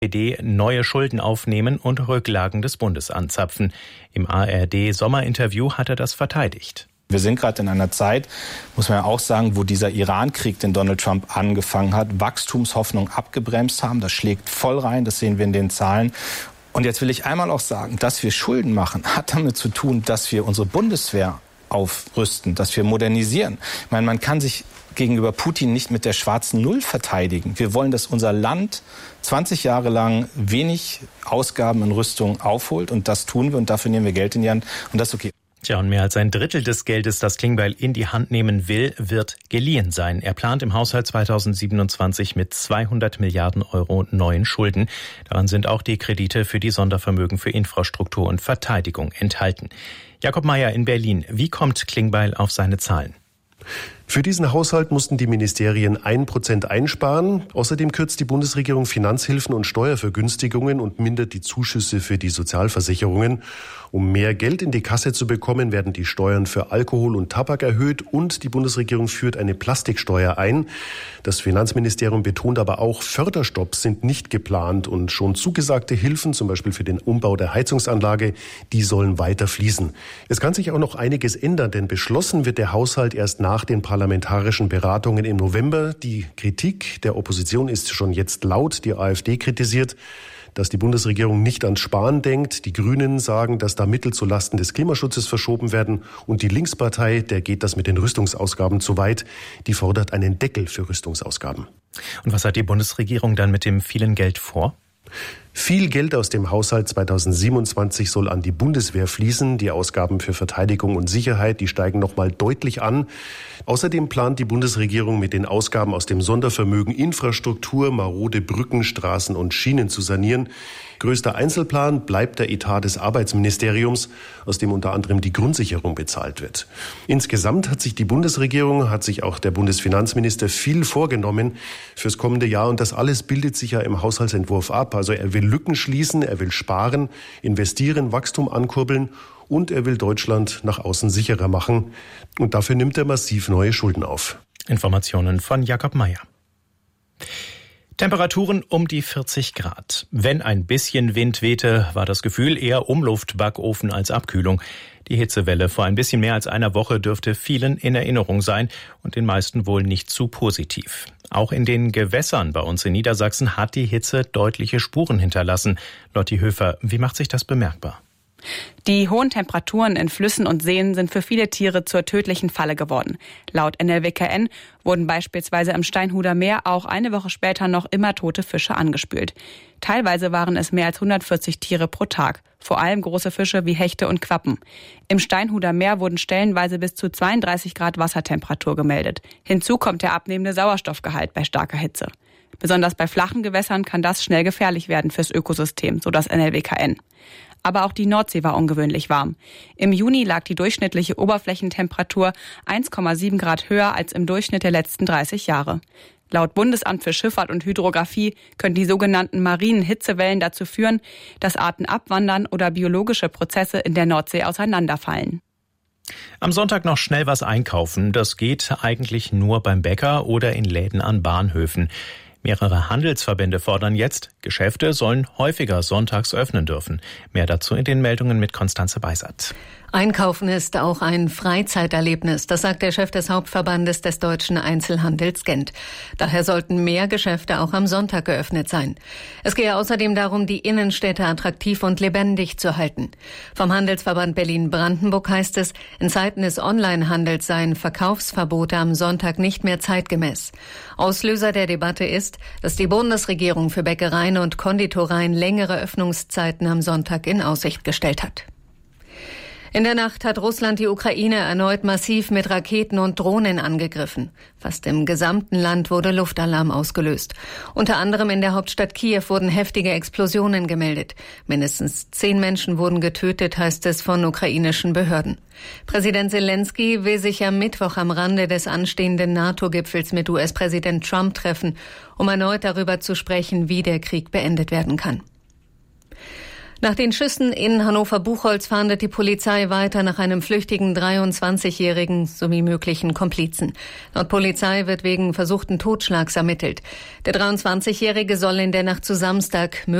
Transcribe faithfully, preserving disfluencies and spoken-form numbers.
E D neue Schulden aufnehmen und Rücklagen des Bundes anzapfen. Im A R D-Sommerinterview hat er das verteidigt. Wir sind gerade in einer Zeit, muss man ja auch sagen, wo dieser Iran-Krieg, den Donald Trump angefangen hat, Wachstumshoffnung abgebremst haben. Das schlägt voll rein, das sehen wir in den Zahlen. Und jetzt will ich einmal auch sagen, dass wir Schulden machen, hat damit zu tun, dass wir unsere Bundeswehr aufrüsten, dass wir modernisieren. Ich meine, man kann sich gegenüber Putin nicht mit der schwarzen Null verteidigen. Wir wollen, dass unser Land zwanzig Jahre lang wenig Ausgaben in Rüstung aufholt. Und das tun wir und dafür nehmen wir Geld in die Hand. Und das ist okay. Tja, und mehr als ein Drittel des Geldes, das Klingbeil in die Hand nehmen will, wird geliehen sein. Er plant im Haushalt zweitausendsiebenundzwanzig mit zweihundert Milliarden Euro neuen Schulden. Daran sind auch die Kredite für die Sondervermögen für Infrastruktur und Verteidigung enthalten. Jakob Mayer in Berlin. Wie kommt Klingbeil auf seine Zahlen? Für diesen Haushalt mussten die Ministerien ein Prozent einsparen. Außerdem kürzt die Bundesregierung Finanzhilfen und Steuervergünstigungen und mindert die Zuschüsse für die Sozialversicherungen. Um mehr Geld in die Kasse zu bekommen, werden die Steuern für Alkohol und Tabak erhöht und die Bundesregierung führt eine Plastiksteuer ein. Das Finanzministerium betont aber auch, Förderstopps sind nicht geplant und schon zugesagte Hilfen, zum Beispiel für den Umbau der Heizungsanlage, die sollen weiter fließen. Es kann sich auch noch einiges ändern, denn beschlossen wird der Haushalt erst nach den parlamentarischen Beratungen im November. Die Kritik der Opposition ist schon jetzt laut. Die AfD kritisiert, dass die Bundesregierung nicht ans Sparen denkt. Die Grünen sagen, dass da Mittel zulasten des Klimaschutzes verschoben werden. Und die Linkspartei, der geht das mit den Rüstungsausgaben zu weit. Die fordert einen Deckel für Rüstungsausgaben. Und was hat die Bundesregierung dann mit dem vielen Geld vor? Viel Geld aus dem Haushalt zweitausendsiebenundzwanzig soll an die Bundeswehr fließen. Die Ausgaben für Verteidigung und Sicherheit, die steigen noch mal deutlich an. Außerdem plant die Bundesregierung mit den Ausgaben aus dem Sondervermögen Infrastruktur, marode Brücken, Straßen und Schienen zu sanieren. Größter Einzelplan bleibt der Etat des Arbeitsministeriums, aus dem unter anderem die Grundsicherung bezahlt wird. Insgesamt hat sich die Bundesregierung, hat sich auch der Bundesfinanzminister viel vorgenommen fürs kommende Jahr. Und das alles bildet sich ja im Haushaltsentwurf ab. Also er will Lücken schließen, er will sparen, investieren, Wachstum ankurbeln und er will Deutschland nach außen sicherer machen. Und dafür nimmt er massiv neue Schulden auf. Informationen von Jakob Mayer. Temperaturen um die vierzig Grad. Wenn ein bisschen Wind wehte, war das Gefühl eher Umluftbackofen als Abkühlung. Die Hitzewelle vor ein bisschen mehr als einer Woche dürfte vielen in Erinnerung sein und den meisten wohl nicht zu positiv. Auch in den Gewässern bei uns in Niedersachsen hat die Hitze deutliche Spuren hinterlassen. Lotti Höfer, wie macht sich das bemerkbar? Die hohen Temperaturen in Flüssen und Seen sind für viele Tiere zur tödlichen Falle geworden. Laut N L W K N wurden beispielsweise im Steinhuder Meer auch eine Woche später noch immer tote Fische angespült. Teilweise waren es mehr als hundertvierzig Tiere pro Tag, vor allem große Fische wie Hechte und Quappen. Im Steinhuder Meer wurden stellenweise bis zu zweiunddreißig Grad Wassertemperatur gemeldet. Hinzu kommt der abnehmende Sauerstoffgehalt bei starker Hitze. Besonders bei flachen Gewässern kann das schnell gefährlich werden fürs Ökosystem, so das N L W K N. Aber auch die Nordsee war ungewöhnlich warm. Im Juni lag die durchschnittliche Oberflächentemperatur eins Komma sieben Grad höher als im Durchschnitt der letzten dreißig Jahre. Laut Bundesamt für Schifffahrt und Hydrographie können die sogenannten marinen Hitzewellen dazu führen, dass Arten abwandern oder biologische Prozesse in der Nordsee auseinanderfallen. Am Sonntag noch schnell was einkaufen. Das geht eigentlich nur beim Bäcker oder in Läden an Bahnhöfen. Mehrere Handelsverbände fordern jetzt, Geschäfte sollen häufiger sonntags öffnen dürfen. Mehr dazu in den Meldungen mit Konstanze Beisert. Einkaufen ist auch ein Freizeiterlebnis, das sagt der Chef des Hauptverbandes des deutschen Einzelhandels Gent. Daher sollten mehr Geschäfte auch am Sonntag geöffnet sein. Es gehe außerdem darum, die Innenstädte attraktiv und lebendig zu halten. Vom Handelsverband Berlin-Brandenburg heißt es, in Zeiten des Onlinehandels seien Verkaufsverbote am Sonntag nicht mehr zeitgemäß. Auslöser der Debatte ist, dass die Bundesregierung für Bäckereien und Konditoreien längere Öffnungszeiten am Sonntag in Aussicht gestellt hat. In der Nacht hat Russland die Ukraine erneut massiv mit Raketen und Drohnen angegriffen. Fast im gesamten Land wurde Luftalarm ausgelöst. Unter anderem in der Hauptstadt Kiew wurden heftige Explosionen gemeldet. Mindestens zehn Menschen wurden getötet, heißt es von ukrainischen Behörden. Präsident Zelensky will sich am Mittwoch am Rande des anstehenden NATO-Gipfels mit U S-Präsident Trump treffen, um erneut darüber zu sprechen, wie der Krieg beendet werden kann. Nach den Schüssen in Hannover-Buchholz fahndet die Polizei weiter nach einem flüchtigen dreiundzwanzigjährigen sowie möglichen Komplizen. Laut Polizei wird wegen versuchten Totschlags ermittelt. Der dreiundzwanzigjährige soll in der Nacht zu Samstag